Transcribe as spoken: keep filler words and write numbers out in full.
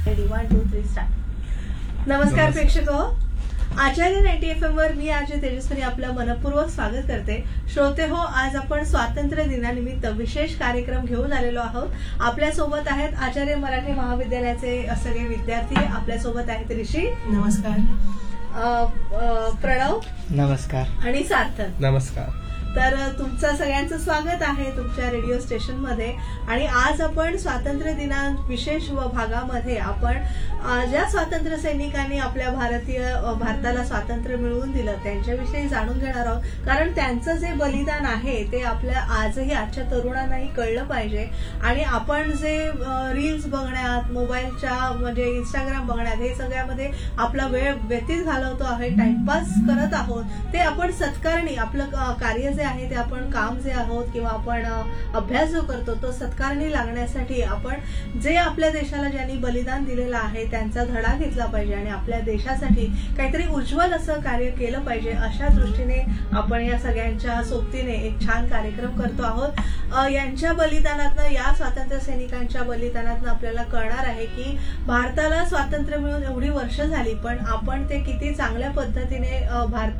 Ready one two three start. नमस्कार प्रेक्षक हो, आचार्य नाईन्टी एफ एम वर मी आजय तेजस्विनी आपलं मनपूर्वक स्वागत करते. श्रोते हो, आज आपण स्वातंत्र्य दिनानिमित्त विशेष कार्यक्रम घेऊन आलेलो आहोत. आपल्यासोबत आहेत आचार्य मराठी महाविद्यालयाचे सगळे विद्यार्थी. आपल्यासोबत आहेत ऋषी, नमस्कार, प्रणव नमस्कार आणि सार्थक. नमस्कार. तर तुमचं सगळ्यांचं स्वागत आहे तुमच्या रेडिओ स्टेशन मध्ये. आणि आज आपण स्वातंत्र्य दिना विशेष भागामध्ये आपण ज्या स्वातंत्र्य सैनिकांनी आपल्या भारतीय भारताला स्वातंत्र्य मिळवून दिलं त्यांच्याविषयी जाणून घेणार आहोत. कारण त्यांचं जे बलिदान आहे ते आपल्या आजही आजच्या तरुणांनाही कळलं पाहिजे. आणि आपण जे रील्स बघण्यात, मोबाईलच्या म्हणजे इंस्टाग्राम बघण्यात, हे सगळ्यामध्ये आपला वेळ व्यतीत घालवतो आहे, टाइमपास करत आहोत, ते आपण सत्कारणी आपलं कार्य जे आहे ते आपण काम जे आहोत किंवा आपण अभ्यास जो करतो तो सत्कारणी लागण्यासाठी आपण जे आपल्या देशाला ज्यांनी बलिदान दिलेलं आहे त्यांचा धडा घेतला पाहिजे आणि आपल्या देशासाठी काहीतरी उज्ज्वल असं कार्य केलं पाहिजे. अशा दृष्टीने आपण या सगळ्यांच्या सोबतीने एक छान कार्यक्रम करतो आहोत. यांच्या बलिदानातनं, या स्वातंत्र्य सैनिकांच्या बलिदानातनं आपल्याला कळणार आहे की भारताला स्वातंत्र्य मिळून एवढी वर्ष झाली पण आपण ते किती चांगल्या पद्धतीने भारत